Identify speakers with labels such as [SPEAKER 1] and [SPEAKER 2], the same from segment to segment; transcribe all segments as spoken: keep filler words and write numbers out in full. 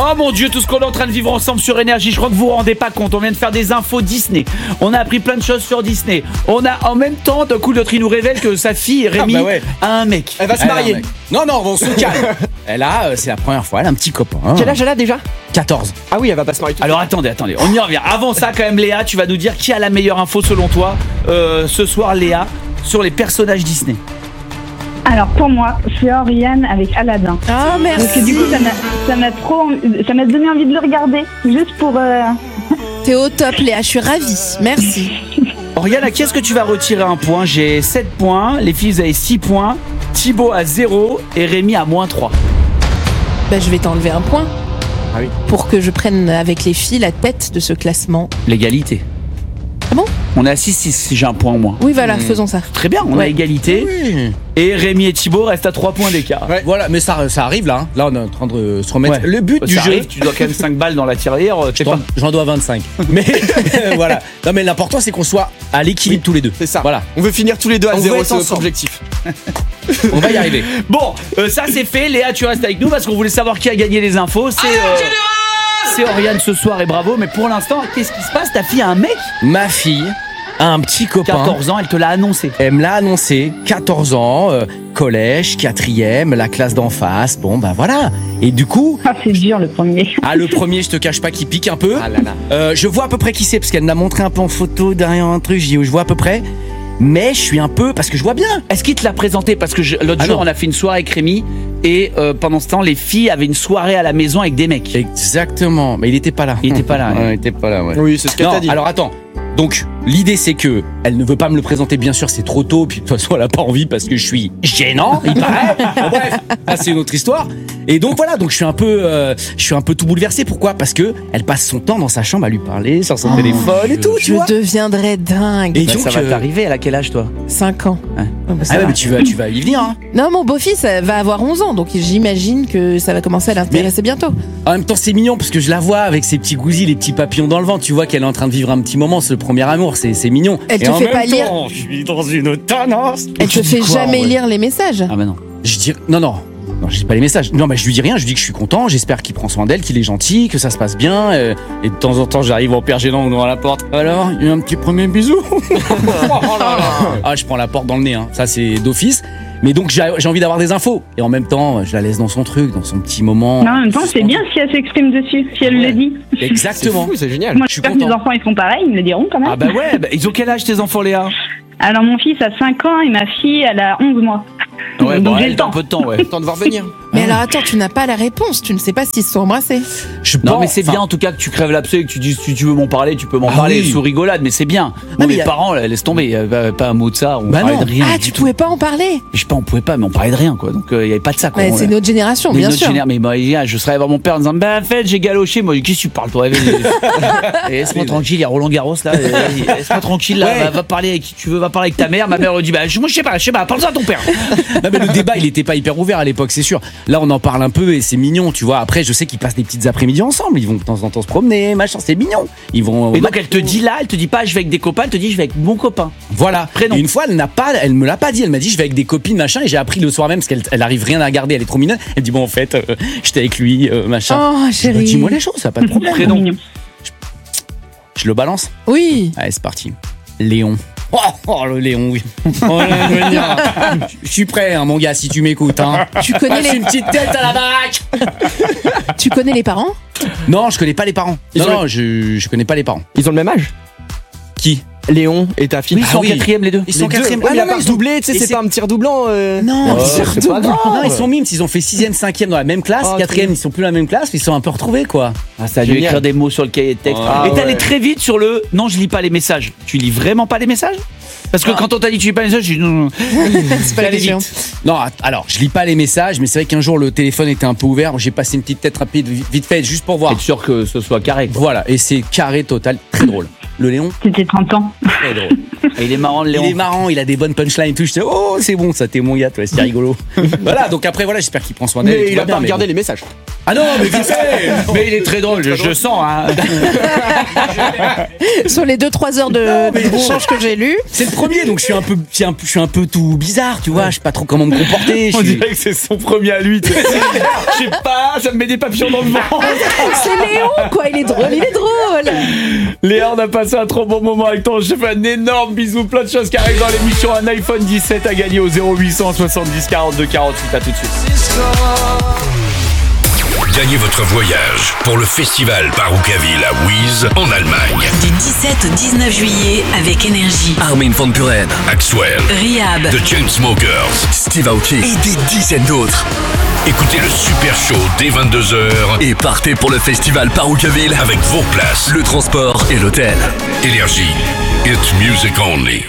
[SPEAKER 1] Oh mon Dieu, tout ce qu'on est en train de vivre ensemble sur Énergie, je crois que vous vous rendez pas compte. On vient de faire des infos Disney. On a appris plein de choses sur Disney. On a en même temps, d'un coup, l'autre il nous révèle que sa fille Rémi
[SPEAKER 2] Ah bah ouais.
[SPEAKER 1] a un mec.
[SPEAKER 2] Elle va se
[SPEAKER 1] Elle a un
[SPEAKER 2] marier.
[SPEAKER 1] mec.
[SPEAKER 2] Non, non, on se calme. Elle a, euh, c'est la première fois, elle a un petit copain. hein.
[SPEAKER 3] Quel âge elle a déjà?
[SPEAKER 2] quatorze.
[SPEAKER 3] Ah oui, elle va pas se marier tout de
[SPEAKER 1] Alors attendez, attendez, on y revient. Avant ça, quand même, Léa, tu vas nous dire qui a la meilleure info selon toi euh, ce soir, Léa, sur les personnages Disney.
[SPEAKER 4] Alors pour moi, c'est Oriane avec Aladdin.
[SPEAKER 5] Ah,
[SPEAKER 4] Parce que du
[SPEAKER 5] merci.
[SPEAKER 4] coup, ça m'a, ça m'a trop, ça m'a donné envie de le regarder, juste pour. Euh...
[SPEAKER 5] T'es au top, Léa, je suis ravie. Merci.
[SPEAKER 1] Oriane, à qui est-ce que tu vas retirer un point? J'ai sept points, les filles vous avez six points, Thibaut à zéro et Rémi à moins trois.
[SPEAKER 5] Bah, je vais t'enlever un point.
[SPEAKER 3] Ah oui.
[SPEAKER 5] Pour que je prenne avec les filles la tête de ce classement.
[SPEAKER 1] L'égalité.
[SPEAKER 5] Ah bon?
[SPEAKER 1] On est à six six si j'ai un point en moins.
[SPEAKER 5] Oui, voilà, faisons ça.
[SPEAKER 1] Très bien, on a
[SPEAKER 5] Ouais.
[SPEAKER 1] égalité.
[SPEAKER 2] Oui.
[SPEAKER 1] Et Rémi et Thibaut restent à trois points d'écart.
[SPEAKER 2] Ouais. Voilà, mais ça, ça arrive là. hein. Là, on est en train de se remettre.
[SPEAKER 1] Ouais.
[SPEAKER 2] Le but
[SPEAKER 1] Ça
[SPEAKER 2] du jeu.
[SPEAKER 1] arrive, tu dois quand même cinq balles dans la tirelire. euh, t'es
[SPEAKER 2] J'en-
[SPEAKER 1] pas-
[SPEAKER 2] J'en dois vingt-cinq. Mais voilà. Non, mais l'important, c'est qu'on soit à l'équilibre tous les deux.
[SPEAKER 3] C'est ça.
[SPEAKER 2] Voilà.
[SPEAKER 3] On veut finir tous les deux à
[SPEAKER 2] On
[SPEAKER 3] zéro,
[SPEAKER 2] veut être
[SPEAKER 3] c'est notre
[SPEAKER 2] ensemble.
[SPEAKER 3] objectif.
[SPEAKER 2] On va y arriver.
[SPEAKER 1] Bon, euh, ça c'est fait. Léa, tu restes avec nous parce qu'on voulait savoir qui a gagné les infos. C'est euh, c'est Oriane ce soir et bravo. Mais pour l'instant, qu'est-ce qui se passe? Ta fille a un mec?
[SPEAKER 2] Ma fille a un petit copain.
[SPEAKER 1] quatorze ans, elle te l'a annoncé.
[SPEAKER 2] Elle me l'a annoncé, quatorze ans, euh, collège, quatrième, la classe d'en face. Bon, bah voilà. Et du coup,
[SPEAKER 4] Ah, c'est dur le premier.
[SPEAKER 2] ah, le premier, je te cache pas qu'il pique un peu.
[SPEAKER 3] Ah là là.
[SPEAKER 2] Euh, je vois à peu près qui c'est, parce qu'elle me l'a montré un peu en photo derrière un truc, je dis, je vois à peu près. Mais je suis un peu, parce que je vois bien.
[SPEAKER 1] Est-ce qu'il te l'a présenté? Parce que je- l'autre
[SPEAKER 2] Ah
[SPEAKER 1] jour,
[SPEAKER 2] non.
[SPEAKER 1] on a fait une soirée avec Rémi et euh, pendant ce temps, les filles avaient une soirée à la maison avec des mecs.
[SPEAKER 2] Exactement. Mais il était pas là.
[SPEAKER 1] Il était pas là, ouais.
[SPEAKER 2] Ouais, il était pas là, ouais.
[SPEAKER 3] Oui, c'est ce qu'elle
[SPEAKER 2] Non,
[SPEAKER 3] t'a dit.
[SPEAKER 2] alors attends. Donc, l'idée, c'est que elle ne veut pas me le présenter, bien sûr, c'est trop tôt, puis de toute façon, elle a pas envie parce que je suis gênant, il paraît. Bon, bref, ça, c'est une autre histoire. Et donc, voilà, donc je suis un peu, euh, je suis un peu tout bouleversé. Pourquoi? Parce que elle passe son temps dans sa chambre à lui parler, sur son téléphone et tout, tu
[SPEAKER 5] Je
[SPEAKER 2] vois.
[SPEAKER 5] deviendrai dingue.
[SPEAKER 2] Et
[SPEAKER 1] Bah,
[SPEAKER 2] donc,
[SPEAKER 1] ça va
[SPEAKER 2] euh,
[SPEAKER 1] t'arriver. Elle a quel âge, toi?
[SPEAKER 5] cinq ans.
[SPEAKER 1] Ouais.
[SPEAKER 5] Oh, bah, ça
[SPEAKER 2] Ah ouais,
[SPEAKER 5] va.
[SPEAKER 2] mais tu vas, tu vas y venir, hein.
[SPEAKER 5] Non, mon beau-fils euh, va avoir onze ans, donc j'imagine que ça va commencer à l'intéresser bientôt.
[SPEAKER 2] En même temps, c'est mignon parce que je la vois avec ses petits gouzis, les petits papillons dans le ventre. Tu vois qu'elle est en train de vivre un petit moment, ce premier amour, c'est c'est mignon.
[SPEAKER 5] Elle
[SPEAKER 2] Et
[SPEAKER 5] te
[SPEAKER 2] en
[SPEAKER 5] fait
[SPEAKER 2] même
[SPEAKER 5] pas lire-
[SPEAKER 2] temps, je suis dans une tendance.
[SPEAKER 5] Elle
[SPEAKER 1] tu
[SPEAKER 5] te
[SPEAKER 1] dis
[SPEAKER 5] fait
[SPEAKER 1] quoi,
[SPEAKER 5] jamais
[SPEAKER 1] ouais.
[SPEAKER 5] lire les messages.
[SPEAKER 1] Ah bah non.
[SPEAKER 2] Je dis non, non. Non, je dis pas les messages. Non, mais je lui dis rien. Je lui dis que je suis content. J'espère qu'il prend soin d'elle, qu'il est gentil, que ça se passe bien. euh, et de temps en temps, j'arrive en père gênant devant la porte. Alors, il y a un petit premier bisou. Ah, je prends la porte dans le nez. Hein. Ça, c'est d'office. Mais donc, j'ai j'ai envie d'avoir des infos. Et en même temps, je la laisse dans son truc, dans son petit moment.
[SPEAKER 4] Mais en même temps, c'est bien si elle s'exprime dessus, si elle
[SPEAKER 2] Ouais.
[SPEAKER 4] le dit.
[SPEAKER 3] C'est
[SPEAKER 2] Exactement.
[SPEAKER 3] fou, c'est génial.
[SPEAKER 4] Moi,
[SPEAKER 2] Je suis
[SPEAKER 4] j'espère que mes
[SPEAKER 2] content.
[SPEAKER 4] enfants ils seront pareils, ils me le diront quand même.
[SPEAKER 1] Ah bah ouais, bah, ils ont quel âge tes enfants, Léa?
[SPEAKER 4] Alors mon fils a cinq ans et ma fille elle a onze mois.
[SPEAKER 1] Ouais,
[SPEAKER 4] Donc
[SPEAKER 1] bon,
[SPEAKER 4] j'ai
[SPEAKER 1] elle
[SPEAKER 4] le
[SPEAKER 1] a un
[SPEAKER 4] temps.
[SPEAKER 1] peu de temps, ouais.
[SPEAKER 3] Temps de voir venir.
[SPEAKER 5] Mais alors attends, tu n'as pas la réponse, tu ne sais pas s'ils se sont embrassés.
[SPEAKER 2] Je
[SPEAKER 1] Non
[SPEAKER 2] pense-
[SPEAKER 1] mais c'est
[SPEAKER 2] enfin,
[SPEAKER 1] bien en tout cas que tu crèves l'abcès et que tu dises si tu veux m'en parler, tu peux m'en
[SPEAKER 2] Ah
[SPEAKER 1] parler
[SPEAKER 2] oui.
[SPEAKER 1] sous rigolade, mais c'est bien.
[SPEAKER 2] mais
[SPEAKER 1] Nous, les
[SPEAKER 2] y a-
[SPEAKER 1] parents, là, laisse tomber, y a pas, pas un mot de ça, on
[SPEAKER 2] Bah
[SPEAKER 1] parlait
[SPEAKER 2] non.
[SPEAKER 1] de rien.
[SPEAKER 5] Ah,
[SPEAKER 1] du
[SPEAKER 5] tu
[SPEAKER 1] tout.
[SPEAKER 5] pouvais pas en parler.
[SPEAKER 1] Je sais pas, on pouvait pas, mais on parlait de rien quoi. Donc il y avait pas de ça quoi.
[SPEAKER 5] Ouais,
[SPEAKER 1] On-
[SPEAKER 5] c'est notre génération,
[SPEAKER 1] Mais
[SPEAKER 5] bien
[SPEAKER 1] notre
[SPEAKER 5] sûr.
[SPEAKER 1] génération- mais moi, hier, je serais allé voir mon père en disant bah en fait j'ai galoché. Moi, qu'est-ce que tu parles toi? Et laisse-moi tranquille, il y a Roland Garros là. et vas-y, Laisse-moi tranquille là.
[SPEAKER 2] Ouais.
[SPEAKER 1] Va, va parler avec qui tu veux, va parler avec ta mère. Ma mère elle dit bah je- moi je sais pas, je sais pas. Parle-en à ton père.
[SPEAKER 2] Non, mais le débat, il était pas hyper ouvert à l'époque, c'est sûr. Là, on en parle un peu et c'est mignon, tu vois. Après, je sais qu'ils passent des petites après-midi ensemble. Ils vont de temps en temps se promener, machin, c'est mignon. Ils vont.
[SPEAKER 1] Et donc elle te dit là, elle te dit pas je vais avec des copains, elle te dit je vais avec mon copain.
[SPEAKER 2] Voilà.
[SPEAKER 1] Prénom.
[SPEAKER 2] Et une fois, elle n'a pas, elle me l'a pas dit. Elle m'a dit, je vais avec des copines, machin. Et j'ai appris le soir même parce qu'elle, elle arrive rien à garder. Elle est trop mignonne. Elle me dit, bon, en fait, euh, j'étais avec lui, euh, machin.
[SPEAKER 5] Oh,
[SPEAKER 2] Je dis, bah,
[SPEAKER 5] chérie.
[SPEAKER 2] dis-moi les choses, ça a pas de problème.
[SPEAKER 4] Trop
[SPEAKER 1] Prénom.
[SPEAKER 4] mignon.
[SPEAKER 2] Je le balance.
[SPEAKER 5] Oui.
[SPEAKER 2] Allez, c'est parti. Léon. Oh, oh, le Léon, oui. Oh, là, venir. Je suis prêt, hein, mon gars, si tu m'écoutes. Hein.
[SPEAKER 5] Tu connais
[SPEAKER 2] Passe
[SPEAKER 5] les,
[SPEAKER 2] une petite tête à la baraque.
[SPEAKER 5] tu connais les parents?
[SPEAKER 2] Non, je connais pas les parents.
[SPEAKER 3] Ils
[SPEAKER 2] Non,
[SPEAKER 3] ont-
[SPEAKER 2] non, je, je connais pas les parents.
[SPEAKER 3] Ils ont le même âge.
[SPEAKER 2] Qui?
[SPEAKER 3] Léon et ta fille.
[SPEAKER 1] Ils sont
[SPEAKER 2] Ah oui.
[SPEAKER 1] en quatrième les deux.
[SPEAKER 2] Ils
[SPEAKER 3] Les
[SPEAKER 2] sont en
[SPEAKER 3] deux.
[SPEAKER 2] quatrième.
[SPEAKER 3] Ouais,
[SPEAKER 2] Ah,
[SPEAKER 3] mais
[SPEAKER 2] non,
[SPEAKER 3] à part
[SPEAKER 2] non, ils sont-
[SPEAKER 3] doubler, tu sais,
[SPEAKER 2] et
[SPEAKER 3] c'est
[SPEAKER 2] c'est-
[SPEAKER 3] pas un petit redoublant. euh.
[SPEAKER 2] Non,
[SPEAKER 3] Ouais,
[SPEAKER 2] ils sont
[SPEAKER 3] c'est pas grave.
[SPEAKER 2] Non, ils sont mimes. Ils ont fait sixième, cinquième dans la même classe.
[SPEAKER 3] Oh,
[SPEAKER 2] quatrième,
[SPEAKER 3] trop
[SPEAKER 2] ils sont plus dans la même classe, mais ils sont un peu retrouvés, quoi.
[SPEAKER 1] Ah, ça a dû
[SPEAKER 3] Génial.
[SPEAKER 1] écrire des mots sur le cahier de texte.
[SPEAKER 2] Ah,
[SPEAKER 1] et t'es allé
[SPEAKER 3] ouais.
[SPEAKER 1] très vite sur le non, je lis pas les messages. Tu lis vraiment pas les messages? Parce que
[SPEAKER 2] Ah.
[SPEAKER 1] quand on t'a dit tu lis pas les messages, j'ai dit non, non.
[SPEAKER 5] C'est pas la
[SPEAKER 1] Allez
[SPEAKER 5] question.
[SPEAKER 1] vite.
[SPEAKER 2] Non, att- alors, je lis pas les messages, mais c'est vrai qu'un jour, le téléphone était un peu ouvert. J'ai passé une petite tête rapide, vite vite fait, juste pour voir.
[SPEAKER 1] Être sûr que ce soit carré. quoi.
[SPEAKER 2] Voilà, et c'est carré total, très drôle. Le Léon,
[SPEAKER 4] C'était trente ans.
[SPEAKER 2] très drôle.
[SPEAKER 1] Et il est marrant le Léon.
[SPEAKER 2] Il est marrant, il a des bonnes punchlines et tout. Je dis, oh, c'est bon, ça, t'es mon gars, toi, c'est rigolo. Voilà, donc après, voilà, j'espère qu'il prend soin d'elle. et
[SPEAKER 3] Mais
[SPEAKER 2] tout
[SPEAKER 3] il
[SPEAKER 2] va
[SPEAKER 3] a
[SPEAKER 2] bien,
[SPEAKER 3] pas
[SPEAKER 2] mais
[SPEAKER 3] regardé
[SPEAKER 2] bon.
[SPEAKER 3] les messages.
[SPEAKER 1] Ah non, mais vite fait. Mais il est très drôle, je, je sens. Hein.
[SPEAKER 5] Sur les deux trois heures de d'échange que j'ai lu.
[SPEAKER 2] C'est le premier, donc je suis un peu, je suis un peu, je suis un peu tout bizarre, tu vois. Je sais pas trop comment me comporter.
[SPEAKER 1] On
[SPEAKER 2] je suis...
[SPEAKER 1] dirait que c'est son premier à lui. Je sais pas, ça me met des papillons dans le ventre.
[SPEAKER 5] C'est Léon, quoi. Il est drôle, il est drôle.
[SPEAKER 1] Léa, on a passé un trop bon moment avec toi. Je te fais un énorme bisou, plein de choses qui arrivent dans l'émission. Un iPhone dix-sept à gagner au zéro huit cent soixante-dix quarante-deux quarante-huit. À tout de suite.
[SPEAKER 6] Gagnez votre voyage pour le festival Parookaville à Wies en Allemagne.
[SPEAKER 7] Du dix-sept au dix-neuf juillet avec Énergie.
[SPEAKER 8] Armin van Buuren,
[SPEAKER 6] Axwell,
[SPEAKER 7] Rehab,
[SPEAKER 6] The Chainsmokers
[SPEAKER 8] Steve Aoki et des dizaines d'autres.
[SPEAKER 6] Écoutez le super show dès vingt-deux heures
[SPEAKER 8] Et partez pour le festival Parookaville
[SPEAKER 6] avec vos places,
[SPEAKER 8] le transport et l'hôtel.
[SPEAKER 6] Énergie, it's music only.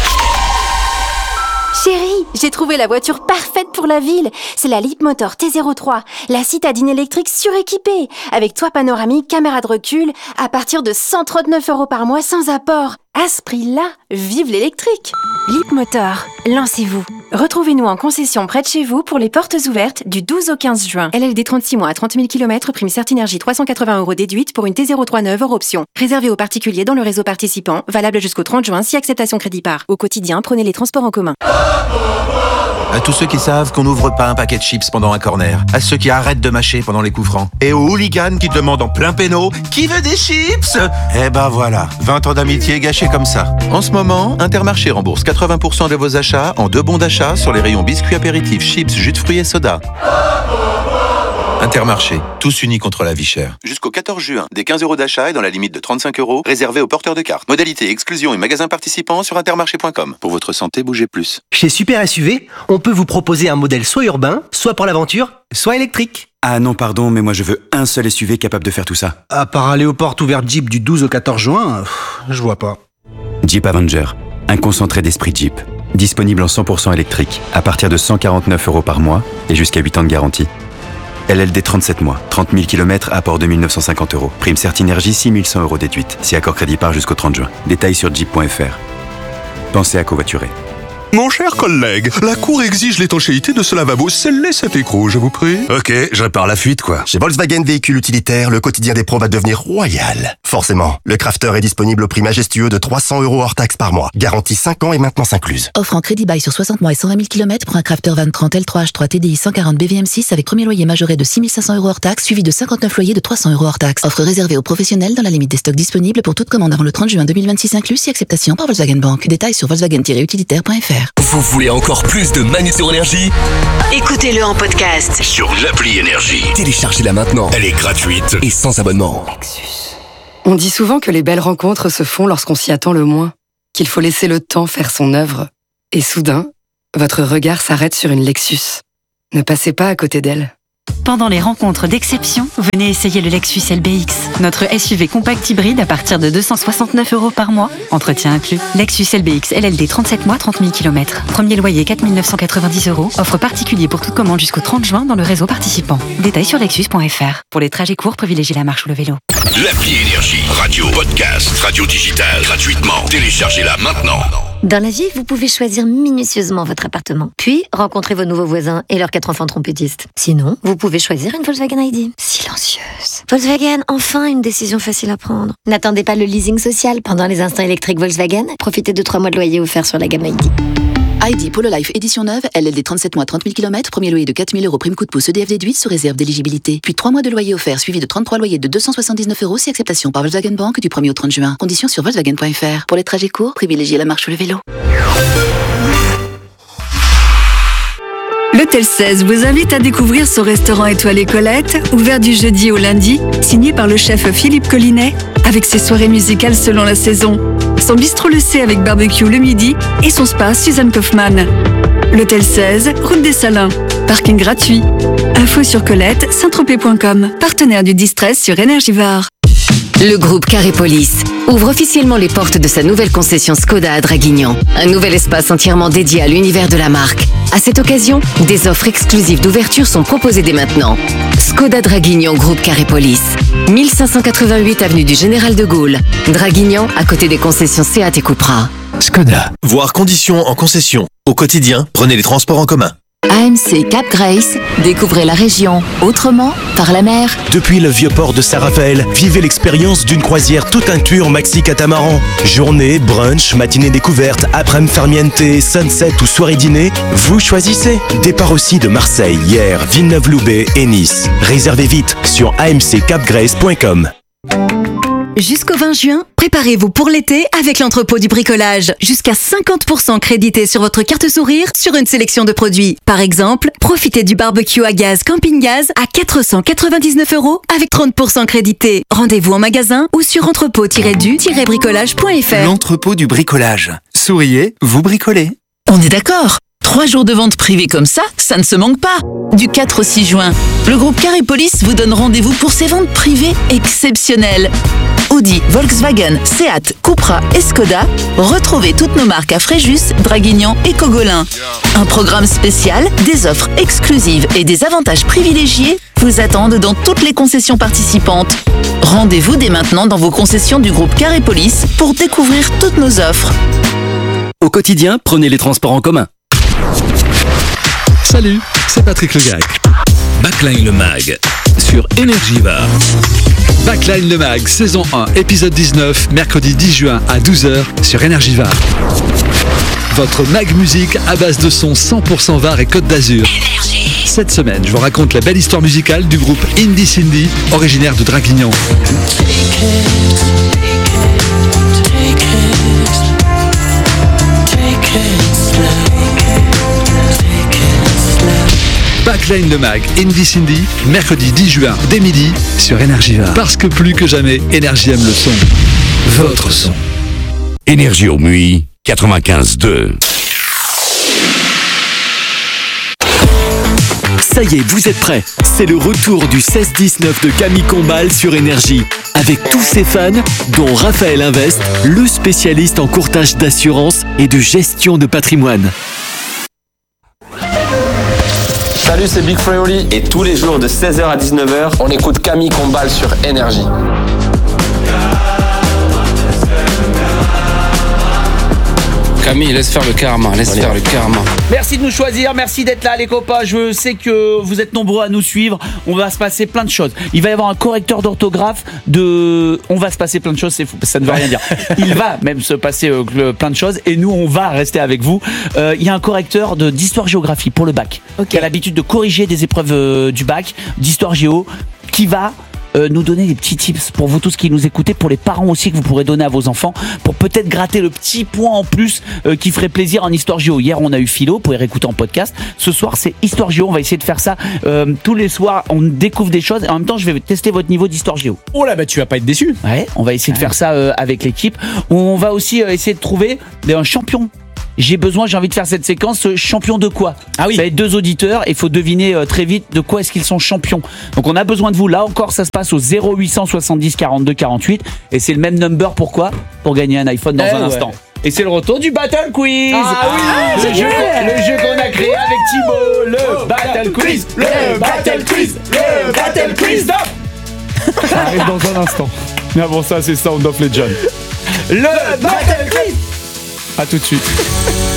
[SPEAKER 9] Chérie, j'ai trouvé la voiture parfaite pour la ville. C'est la Leapmotor T zéro trois, la citadine électrique suréquipée, avec toit panoramique, caméra de recul, à partir de cent trente-neuf euros par mois sans apport. À ce prix-là, vive l'électrique. Leapmotor, lancez-vous. Retrouvez-nous en concession près de chez vous pour les portes ouvertes du douze au quinze juin. L L D trente-six mois à trente mille kilomètres, prime Certinergie trois cent quatre-vingts euros déduite pour une T zéro trois neuve hors option. Réservé aux particuliers dans le réseau participant, valable jusqu'au trente juin si acceptation crédit par. Au quotidien, prenez les transports en commun.
[SPEAKER 10] À tous ceux qui savent qu'on n'ouvre pas un paquet de chips pendant un corner, à ceux qui arrêtent de mâcher pendant les coups francs, et aux hooligans qui demandent en plein péno « Qui veut des chips ?» Eh ben voilà, vingt ans d'amitié gâchés comme ça. En ce moment, Intermarché rembourse quatre-vingts pour cent de vos achats en deux bons d'achat sur les rayons biscuits apéritifs, chips, jus de fruits et soda. Intermarché, tous unis contre la vie chère. Jusqu'au quatorze juin, des quinze euros d'achat et dans la limite de trente-cinq euros, réservés aux porteurs de cartes. Modalité, exclusion et magasins participants sur intermarché point com. Pour votre santé, bougez plus.
[SPEAKER 11] Chez Super S U V, on peut vous proposer un modèle soit urbain, soit pour l'aventure, soit électrique.
[SPEAKER 12] Ah non, pardon, mais moi je veux un seul S U V capable de faire tout ça.
[SPEAKER 11] À part aller aux portes ouvertes Jeep du douze au quatorze juin, pff, je vois pas.
[SPEAKER 12] Jeep Avenger, un concentré d'esprit Jeep. Disponible en cent pour cent électrique, à partir de cent quarante-neuf euros par mois et jusqu'à huit ans de garantie. L L D trente-sept mois, trente mille kilomètres, apport deux mille neuf cent cinquante euros. Prime Certinergie six mille cent euros déduite. Si accord crédit part jusqu'au trente juin. Détails sur jeep point f r. Pensez à covoiturer.
[SPEAKER 13] Mon cher collègue, la Cour exige l'étanchéité de ce lavabo. Scellez cet écrou, je vous prie.
[SPEAKER 14] Ok, je répare la fuite, quoi. Chez Volkswagen Véhicules Utilitaires, le quotidien des pros va devenir royal. Forcément, le Crafter est disponible au prix majestueux de trois cents euros hors taxe par mois. Garantie cinq ans et maintenance incluse.
[SPEAKER 15] Offre en crédit bail sur soixante mois et cent vingt mille kilomètres pour un Crafter vingt trente L trois H trois T D I cent quarante B V M six avec premier loyer majoré de six mille cinq cents euros hors taxe, suivi de cinquante-neuf loyers de trois cents euros hors taxe. Offre réservée aux professionnels dans la limite des stocks disponibles pour toute commande avant le trente juin deux mille vingt-six inclus, si acceptation par Volkswagen Bank. Détails sur volkswagen tiret utilitaire point f r.
[SPEAKER 8] Vous voulez encore plus de Manu sur Énergie?
[SPEAKER 7] Écoutez-le en podcast
[SPEAKER 6] sur l'appli Énergie.
[SPEAKER 8] Téléchargez-la maintenant.
[SPEAKER 6] Elle est gratuite
[SPEAKER 8] et sans abonnement.
[SPEAKER 16] Lexus. On dit souvent que les belles rencontres se font lorsqu'on s'y attend le moins, qu'il faut laisser le temps faire son œuvre. Et soudain, votre regard s'arrête sur une Lexus. Ne passez pas à côté d'elle.
[SPEAKER 17] Pendant les rencontres d'exception, venez essayer le Lexus L B X, notre S U V compact hybride à partir de deux cent soixante-neuf euros par mois, entretien inclus. Lexus L B X L L D trente-sept mois, trente mille kilomètres. Premier loyer quatre mille neuf cent quatre-vingt-dix euros. Offre particulier pour toute commande jusqu'au trente juin dans le réseau participant. Détails sur lexus point f r. Pour les trajets courts, privilégiez la marche ou le vélo.
[SPEAKER 6] L'appli Énergie, radio, podcast, radio digitale, gratuitement. Téléchargez-la maintenant.
[SPEAKER 18] Dans la vie, vous pouvez choisir minutieusement votre appartement, puis rencontrer vos nouveaux voisins et leurs quatre enfants trompettistes. Sinon, vous pouvez choisir une Volkswagen I D. Silencieuse. Volkswagen, enfin une décision facile à prendre. N'attendez pas le leasing social pendant les instants électriques Volkswagen. Profitez de trois mois de loyer offerts sur la gamme I D.
[SPEAKER 15] I D Polo Life édition neuve, L L D trente-sept mois, trente mille kilomètres, premier loyer de quatre mille euros, prime coup de pouce E D F déduite sous réserve d'éligibilité. Puis trois mois de loyer offert suivi de trente-trois loyers de deux cent soixante-dix-neuf euros si acceptation par Volkswagen Bank du premier au trente juin. Conditions sur volkswagen point f r. Pour les trajets courts, privilégiez la marche ou le vélo.
[SPEAKER 19] L'Hôtel seize vous invite à découvrir son restaurant étoilé Colette, ouvert du jeudi au lundi, signé par le chef Philippe Collinet, avec ses soirées musicales selon la saison, son bistrot Le C avec barbecue le midi et son spa Suzanne Kaufmann. L'Hôtel seize, route des Salins. Parking gratuit. Info sur Colette, saint tropez point com, partenaire du Distress sur Énergivore.
[SPEAKER 20] Le groupe Carré Police ouvre officiellement les portes de sa nouvelle concession Skoda à Draguignan. Un nouvel espace entièrement dédié à l'univers de la marque. À cette occasion, des offres exclusives d'ouverture sont proposées dès maintenant. Skoda Draguignan Groupe Carré Police. mille cinq cent quatre-vingt-huit avenue du Général de Gaulle. Draguignan, à côté des concessions Seat et Cupra.
[SPEAKER 21] Skoda. Voir conditions en concession. Au quotidien, prenez les transports en commun.
[SPEAKER 15] A M C Cap Grace, découvrez la région autrement par la mer.
[SPEAKER 21] Depuis le vieux port de Saint-Raphaël, vivez l'expérience d'une croisière tout inclure maxi catamaran. Journée, brunch, matinée découverte, après-midi farniente, sunset ou soirée dîner, vous choisissez. Départ aussi de Marseille, Hyères, Villeneuve-Loubet et Nice. Réservez vite sur a m c cap grace point com.
[SPEAKER 17] Jusqu'au vingt juin, préparez-vous pour l'été avec l'entrepôt du bricolage. Jusqu'à cinquante pour cent crédité sur votre carte sourire sur une sélection de produits. Par exemple, profitez du barbecue à gaz Camping Gaz à quatre cent quatre-vingt-dix-neuf euros avec trente pour cent crédité. Rendez-vous en magasin ou sur entrepôt du bricolage point f r.
[SPEAKER 22] L'entrepôt du bricolage. Souriez, vous bricolez.
[SPEAKER 23] On est d'accord. Trois jours de vente privée comme ça, ça ne se manque pas. Du quatre au six juin, le groupe Car et Police vous donne rendez-vous pour ces ventes privées exceptionnelles. Audi, Volkswagen, Seat, Cupra et Skoda, retrouvez toutes nos marques à Fréjus, Draguignan et Cogolin. Un programme spécial, des offres exclusives et des avantages privilégiés vous attendent dans toutes les concessions participantes. Rendez-vous dès maintenant dans vos concessions du groupe Car et Police pour découvrir toutes nos offres.
[SPEAKER 24] Au quotidien, prenez les transports en commun.
[SPEAKER 25] Salut, c'est Patrick Legag. Backline le Mag sur Énergie Var. Backline le Mag, saison un, épisode dix-neuf, mercredi dix juin à douze heures sur Énergie Var. Votre mag musique à base de sons cent pour cent Var et Côte d'Azur. Cette semaine, je vous raconte la belle histoire musicale du groupe Indie Cindy, originaire de Draguignan. Backline le Mag, Indie Cindy, mercredi dix juin, dès midi, sur Énergie Va. Parce que plus que jamais, Énergie aime le son. Votre son.
[SPEAKER 6] Énergie au Mui, quatre-vingt-quinze deux.
[SPEAKER 24] Ça y est, vous êtes prêts. C'est le retour du seize dix-neuf de Camille Combal sur Énergie. Avec tous ses fans, dont Raphaël Invest, le spécialiste en courtage d'assurance et de gestion de patrimoine.
[SPEAKER 3] Salut, c'est Big Fraioli. Et tous les jours de seize heures à dix-neuf heures, on écoute Camille Combal sur Énergie.
[SPEAKER 2] Camille, laisse faire le karma, laisse faire le karma.
[SPEAKER 1] Merci de nous choisir, merci d'être là les copains. Je sais que vous êtes nombreux à nous suivre. On va se passer plein de choses. Il va y avoir un correcteur d'orthographe de... On va se passer plein de choses, c'est fou, ça ne veut rien dire. Il va même se passer euh, plein de choses et nous on va rester avec vous. Euh, il y a un correcteur de, d'histoire-géographie pour le bac, okay, qui a l'habitude de corriger des épreuves euh, du bac, d'histoire-géo, qui va... Euh, nous donner des petits tips pour vous tous qui nous écoutez, pour les parents aussi que vous pourrez donner à vos enfants, pour peut-être gratter le petit point en plus euh, qui ferait plaisir en histoire géo. Hier on a eu philo, vous pouvez réécouter en podcast. Ce soir c'est histoire géo, on va essayer de faire ça euh, tous les soirs, on découvre des choses et en même temps je vais tester votre niveau d'histoire géo.
[SPEAKER 2] Oh là bah tu vas pas être déçu.
[SPEAKER 1] Ouais, on va essayer de faire ça euh, avec l'équipe. On va aussi euh, essayer de trouver un champion. J'ai besoin, j'ai envie de faire cette séquence champion de quoi. Ah oui. Ça va être deux auditeurs et il faut deviner euh, très vite de quoi est-ce qu'ils sont champions. Donc on a besoin de vous. Là encore, ça se passe au zéro huit cent soixante-dix quarante-deux quarante-huit et c'est le même number. Pourquoi ? Pour gagner un iPhone dans
[SPEAKER 2] eh
[SPEAKER 1] un
[SPEAKER 2] ouais.
[SPEAKER 1] instant. Et c'est le retour du Battle Quiz.
[SPEAKER 2] Ah oui,
[SPEAKER 1] ah, le, jeu, le jeu qu'on a créé avec Thibaut. Le oh, Battle Quiz. Le, le Battle Quiz. Le Battle Quiz. Stop. Ça arrive dans un instant. Mais avant ça, c'est Sound of Legend. Le Battle Quiz. A tout de suite.